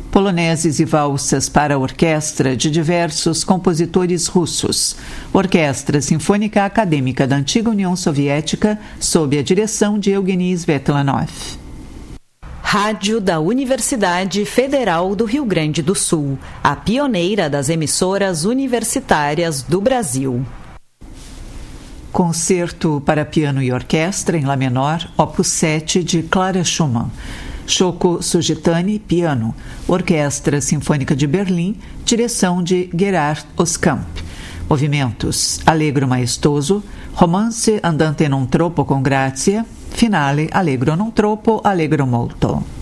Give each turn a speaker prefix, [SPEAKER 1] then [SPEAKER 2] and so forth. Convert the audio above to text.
[SPEAKER 1] Poloneses e valsas para a orquestra de diversos compositores russos. Orquestra Sinfônica Acadêmica da Antiga União Soviética, sob a direção de Eugeni Svetlanov.
[SPEAKER 2] Rádio da Universidade Federal do Rio Grande do Sul, a pioneira das emissoras universitárias do Brasil.
[SPEAKER 1] Concerto para piano e orquestra em Lá menor, opus 7 de Clara Schumann. Shoko Sugitani, piano. Orquestra Sinfônica de Berlim, direção de Gerhard Oskamp. Movimentos: Allegro maestoso, Romance andante non troppo con grazia, Finale allegro non troppo, allegro molto.